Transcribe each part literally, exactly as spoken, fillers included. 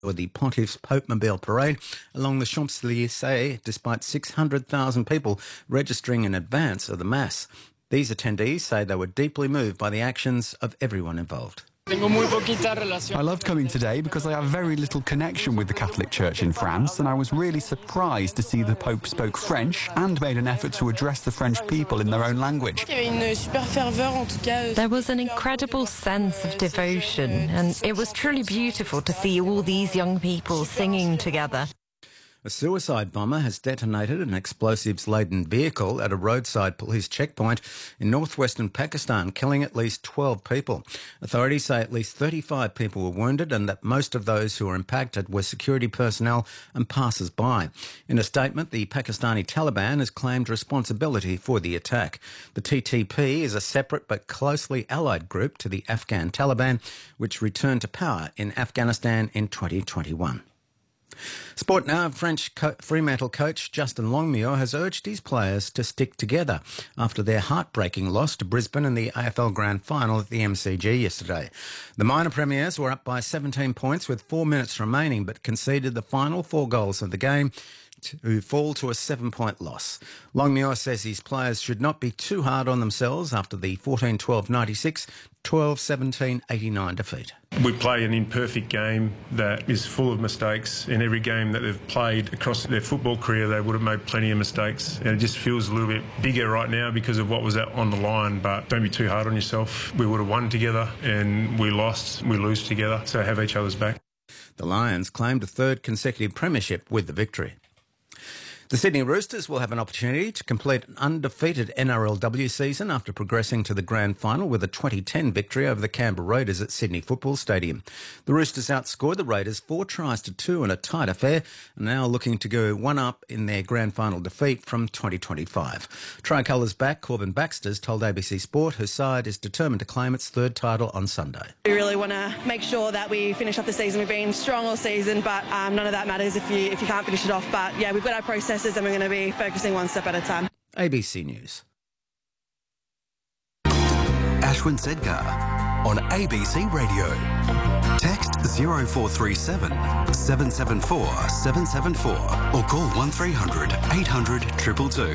or the Pontiff's Popemobile Parade along the Champs-Élysées, despite six hundred thousand people registering in advance of the Mass. These attendees say they were deeply moved by the actions of everyone involved. I loved coming today because I have very little connection with the Catholic Church in France, and I was really surprised to see the Pope spoke French and made an effort to address the French people in their own language. There was an incredible sense of devotion, and it was truly beautiful to see all these young people singing together. A suicide bomber has detonated an explosives-laden vehicle at a roadside police checkpoint in northwestern Pakistan, killing at least twelve people. Authorities say at least thirty-five people were wounded and that most of those who were impacted were security personnel and passers-by. In a statement, the Pakistani Taliban has claimed responsibility for the attack. The T T P is a separate but closely allied group to the Afghan Taliban, which returned to power in Afghanistan in twenty twenty-one. Sport now. French co- Fremantle coach Justin Longmuir has urged his players to stick together after their heartbreaking loss to Brisbane in the A F L Grand Final at the M C G yesterday. The minor premiers were up by seventeen points with four minutes remaining, but conceded the final four goals of the game to fall to a seven-point loss. Longmuir says his players should not be too hard on themselves after the fourteen twelve ninety-six, twelve seventeen eighty-nine defeat. We play an imperfect game that is full of mistakes. In every game that they've played across their football career, they would have made plenty of mistakes. And it just feels a little bit bigger right now because of what was on the line. But don't be too hard on yourself. We would have won together and we lost. We lose together. So have each other's back. The Lions claimed a third consecutive premiership with the victory. The Sydney Roosters will have an opportunity to complete an undefeated N R L W season after progressing to the grand final with a twenty ten victory over the Canberra Raiders at Sydney Football Stadium. The Roosters outscored the Raiders four tries to two in a tight affair and are now looking to go one up in their grand final defeat from twenty twenty-five. Tricolour's back Corbin Baxter's told A B C Sport her side is determined to claim its third title on Sunday. We really want to make sure that we finish up the season. We've been strong all season, but um, none of that matters if you if you can't finish it off. But yeah, we've got our process and we're going to be focusing one step at a time. A B C News. Ashwin Sedgar on A B C Radio. Text zero four three seven, seven seven four, seven seven four or call one three hundred, eight hundred, two two two.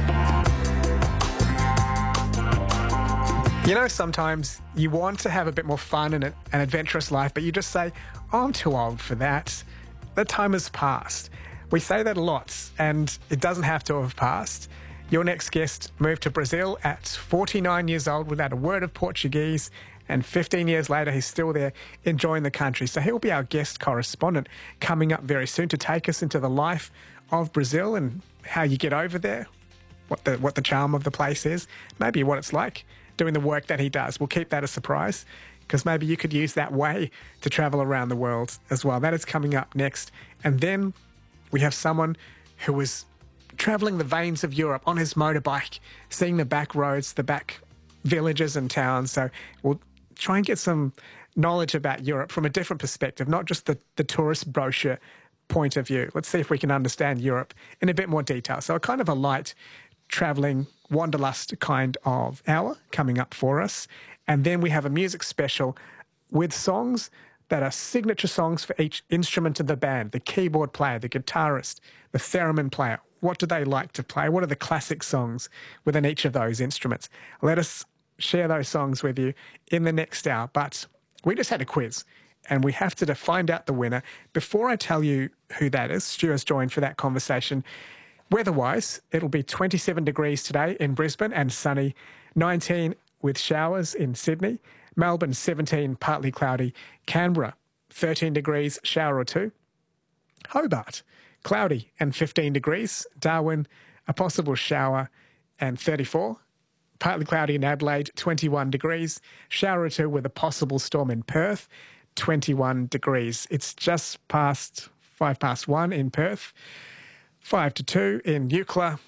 You know, sometimes you want to have a bit more fun and an adventurous life, but you just say, oh, I'm too old for that. The time has passed. We say that a lot, and it doesn't have to have passed. Your next guest moved to Brazil at forty-nine years old without a word of Portuguese, and fifteen years later he's still there enjoying the country. So he'll be our guest correspondent coming up very soon to take us into the life of Brazil and how you get over there, what the what the charm of the place is, maybe what it's like doing the work that he does. We'll keep that a surprise because maybe you could use that way to travel around the world as well. That is coming up next. And then we have someone who was travelling the veins of Europe on his motorbike, seeing the back roads, the back villages and towns. So we'll try and get some knowledge about Europe from a different perspective, not just the, the tourist brochure point of view. Let's see if we can understand Europe in a bit more detail. So a kind of a light travelling wanderlust kind of hour coming up for us. And then we have a music special with songs that are signature songs for each instrument of the band, the keyboard player, the guitarist, the theremin player. What do they like to play? What are the classic songs within each of those instruments? Let us share those songs with you in the next hour. But we just had a quiz, and we have to find out the winner. Before I tell you who that is, Stu has joined for that conversation. Weather-wise, it'll be twenty-seven degrees today in Brisbane and sunny, nineteen with showers in Sydney. Melbourne, seventeen, partly cloudy. Canberra, thirteen degrees, shower or two. Hobart, cloudy and fifteen degrees. Darwin, a possible shower and thirty-four. Partly cloudy in Adelaide, twenty-one degrees. Shower or two with a possible storm in Perth, twenty-one degrees. It's just past five past one in Perth. Five to two in Eucla.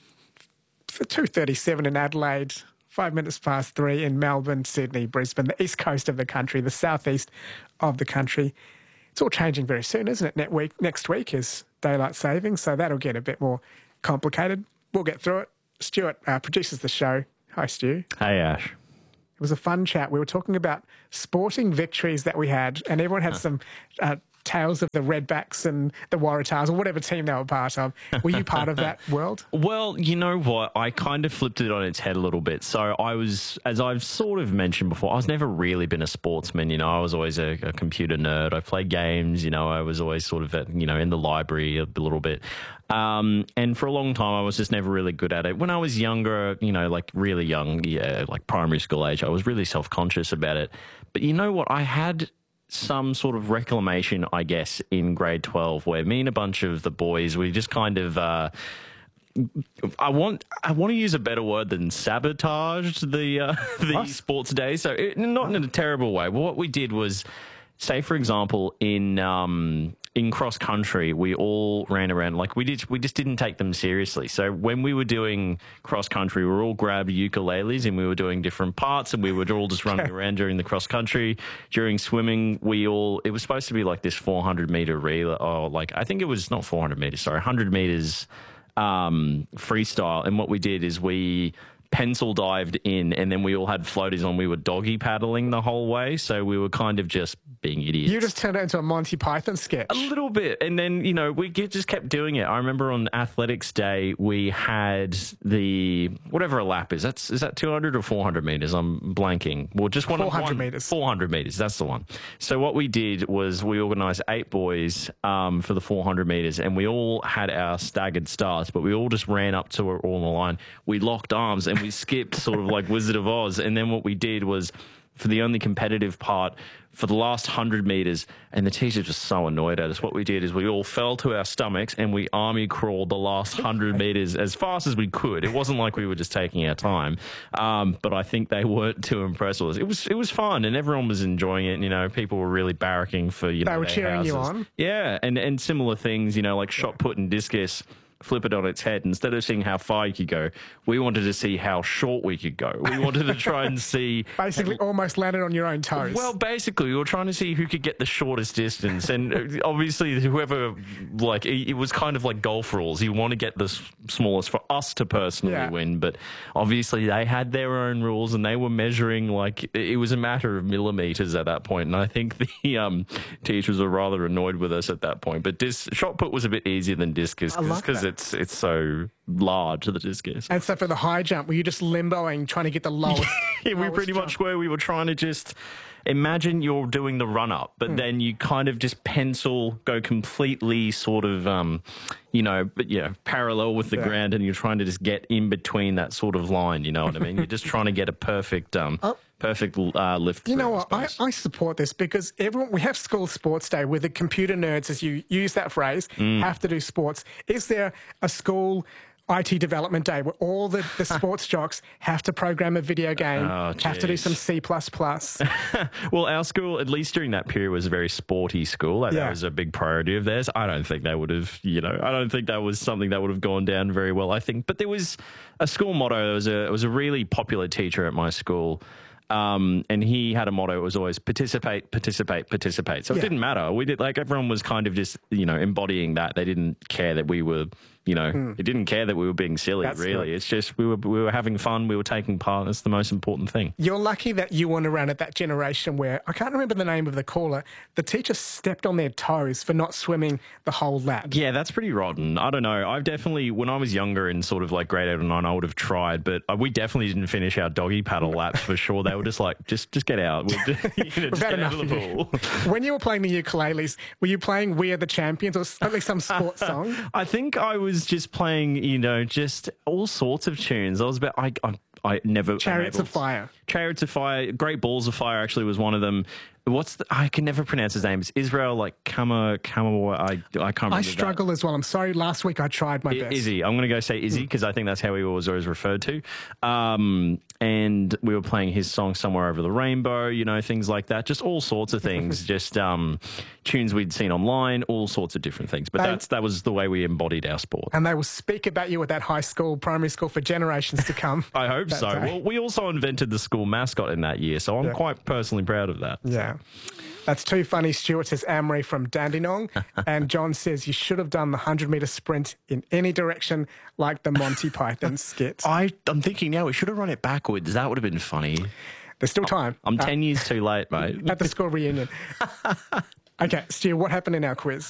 For two thirty-seven in Adelaide. Five minutes past three in Melbourne, Sydney, Brisbane, the east coast of the country, the southeast of the country. It's all changing very soon, isn't it? Next week, next week is daylight saving, so that'll get a bit more complicated. We'll get through it. Stuart uh, produces the show. Hi, Stu. Hey, Ash. It was a fun chat. We were talking about sporting victories that we had, and everyone had some uh, tales of the Redbacks and the Waratahs or whatever team they were part of. Were you part of that world? Well, you know what? I kind of flipped it on its head a little bit. So I was, as I've sort of mentioned before, I was never really been a sportsman. You know, I was always a, a computer nerd. I played games. You know, I was always sort of, at, you know, in the library a little bit. Um, and for a long time, I was just never really good at it. When I was younger, you know, like really young, yeah, like primary school age, I was really self-conscious about it. But you know what? I had some sort of reclamation, I guess, in grade twelve, where me and a bunch of the boys, we just kind of, uh, I want I want to use a better word than sabotaged the uh, the what? sports day. So it, not in a terrible way. But what we did was, say, for example, in um, in cross country, we all ran around like we did. We just didn't take them seriously. So when we were doing cross country, we were all grabbed ukuleles and we were doing different parts, and we were all just running around during the cross country. During swimming, we all it was supposed to be like this four hundred meter relay, or like I think it was not four hundred meters, sorry, one hundred meters um, freestyle. And what we did is we pencil dived in, and then we all had floaties on. We were doggy paddling the whole way, so we were kind of just being idiots. You just turned it into a Monty Python sketch. A little bit. And then, you know, we get, just kept doing it. I remember on athletics day, we had the, whatever a lap is. That's, is that two hundred or four hundred meters? I'm blanking. Well, just one. four hundred one, meters. four hundred meters. That's the one. So what we did was we organized eight boys um, for the four hundred meters, and we all had our staggered starts, but we all just ran up to it all on the line. We locked arms and we skipped sort of like Wizard of Oz. And then what we did was, for the only competitive part, for the last one hundred meters, and the teachers were so annoyed at us, what we did is we all fell to our stomachs and we army crawled the last one hundred meters as fast as we could. It wasn't like we were just taking our time, um, but I think they weren't too impressed with us. It was it was fun, and everyone was enjoying it. You know, people were really barracking for, you know, they were their cheering houses. you on. Yeah, and, and similar things, you know, like shot put and discus. Flip it on its head. Instead of seeing how far you could go, we wanted to see how short we could go. We wanted to try and see... Basically almost landed on your own toes. Well, basically, we were trying to see who could get the shortest distance. And obviously, whoever, like, it was kind of like golf rules. You want to get the smallest for us to personally yeah. win. But obviously, they had their own rules, and they were measuring, like, it was a matter of millimeters at that point. And I think the um, teachers were rather annoyed with us at that point. But dis- shot put was a bit easier than discus because it It's it's so large, the discus. And so for the high jump, were you just limboing, trying to get the lowest? Yeah, we lowest pretty jump? much were. We were trying to just imagine you're doing the run up, but mm. then you kind of just pencil, go completely sort of, um, you know, but yeah, parallel with the yeah. ground, and you're trying to just get in between that sort of line. You know what I mean? You're just trying to get a perfect. Um, oh. Perfect uh, lift. You know what? I, I support this because everyone we have school sports day where the computer nerds, as you use that phrase, mm. have to do sports. Is there a school I T development day where all the, the sports jocks have to program a video game, oh, have to do some C plus plus? Well, our school, at least during that period, was a very sporty school. Like, yeah. That was a big priority of theirs. I don't think they would have, you know, I don't think that was something that would have gone down very well, I think. But there was a school motto. There was a, it was a really popular teacher at my school. Um, and he had a motto. It was always participate, participate, participate. So yeah. It didn't matter. We did, like, everyone was kind of just, you know, embodying that. They didn't care that we were, you know, mm. it didn't care that we were being silly, That's really. Good. It's just we were we were having fun. We were taking part. That's the most important thing. You're lucky that you weren't around at that generation where, I can't remember the name of the caller, the teacher stepped on their toes for not swimming the whole lap. Yeah, that's pretty rotten. I don't know. I've definitely, when I was younger in sort of like grade eight or nine, I would have tried, but we definitely didn't finish our doggy paddle laps for sure. They were just like, just just get out. We'll just, you know, just get out of the pool. When you were playing the ukuleles, were you playing We Are the Champions or at least some sports song? I think I was just playing, you know, just all sorts of tunes. I was about, I, I, I never... Chariots of Fire. Chariots of Fire. Great Balls of Fire actually was one of them. What's the, I can never pronounce his name. It's Israel, like, Kama, Kama, I, I can't remember. I struggle that. as well. I'm sorry, last week I tried my I, best. Izzy. I'm going to go say Izzy because mm. I think that's how he was always referred to. Um, and we were playing his song Somewhere Over the Rainbow, you know, things like that. Just all sorts of things. Just um, tunes we'd seen online, all sorts of different things. But they, that's that was the way we embodied our sport. And they will speak about you at that high school, primary school for generations to come. I hope so. Day. Well, we also invented the school mascot in that year, so I'm yeah. quite personally proud of that. Yeah. That's too funny. Stuart says Amory from Dandenong. And John says you should have done the one hundred metre sprint in any direction like the Monty Python skit. I, I'm thinking now we should have run it backwards. That would have been funny. There's still time. I'm ten uh, years too late, mate. At the school reunion. Okay, Stu, what happened in our quiz?